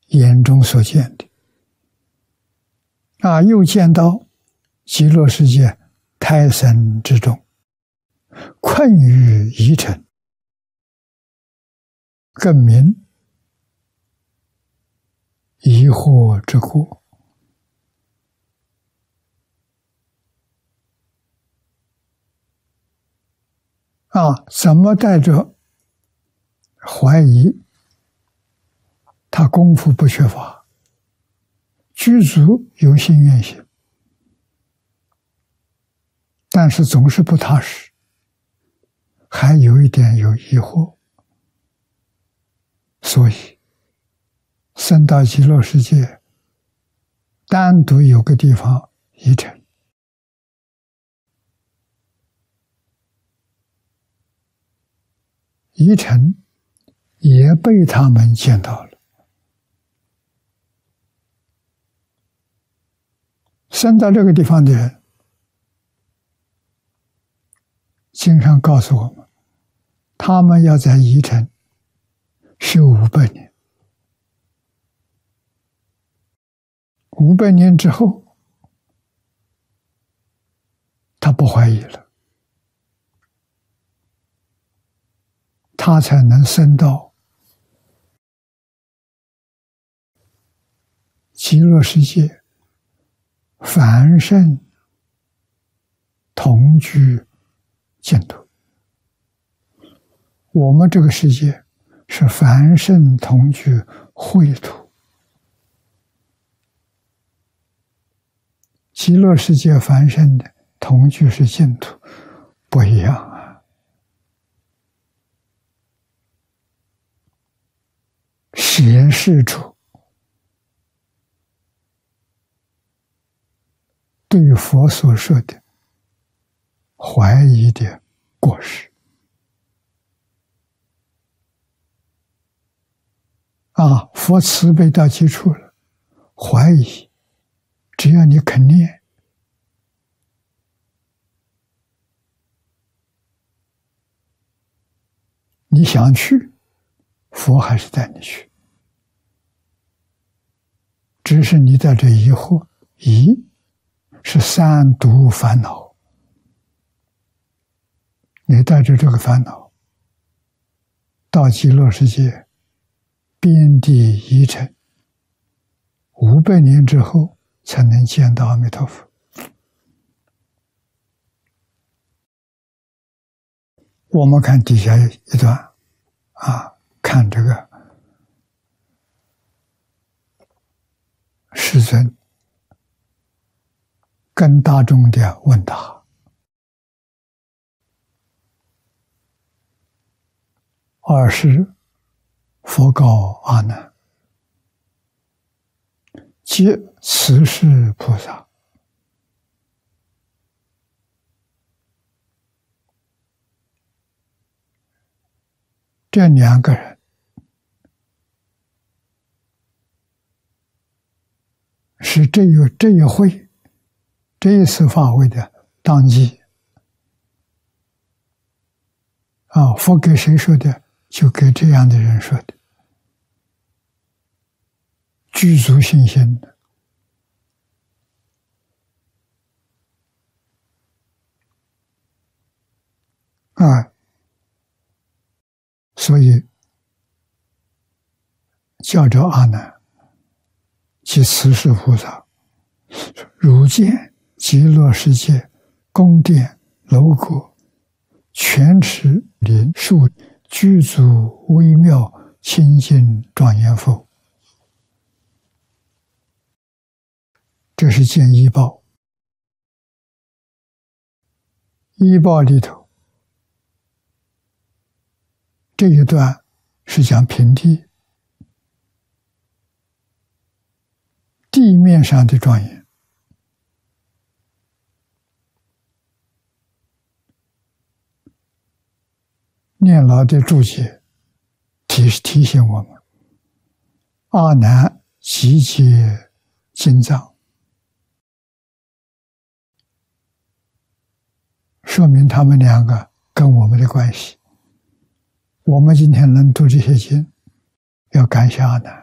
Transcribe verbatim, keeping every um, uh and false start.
眼中所见的。啊，又见到极乐世界胎生之中，困于疑尘，更名疑惑之过。啊，怎么带着怀疑？他功夫不缺乏，具足有心愿行，但是总是不踏实，还有一点有疑惑，所以升到极乐世界，单独有个地方疑尘。疑尘也被他们见到了。升到这个地方的人，经上告诉我们，他们要在疑尘修五百年，五百年之后，他不怀疑了，他才能升到极乐世界凡圣同居净土。我们这个世界是凡圣同居秽土，极乐世界凡圣的同居是净土，不一样啊。显示出对佛所说的怀疑的过失啊！佛慈悲到极处了，怀疑只要你肯念，你想去，佛还是带你去，只是你在这疑惑，疑是三毒烦恼，你带着这个烦恼到极乐世界，遍地疑尘，五百年之后才能见到阿弥陀佛。我们看底下一段啊，看这个世尊跟大众的问答。二是佛告阿难：皆此世菩萨，这两个人是这一这一会这一次法会的当机啊，佛给谁说的，就给这样的人说的，具足信心的啊，所以叫着阿难，即此世菩萨，如见极乐世界宫殿楼阁，泉池林树，具足微妙清净庄严否？这是见依报。依报里头这一段是讲平地，地面上的庄严。念老的注解提提醒我们，阿难集结经藏，说明他们两个跟我们的关系。我们今天能读这些经，要感谢阿难。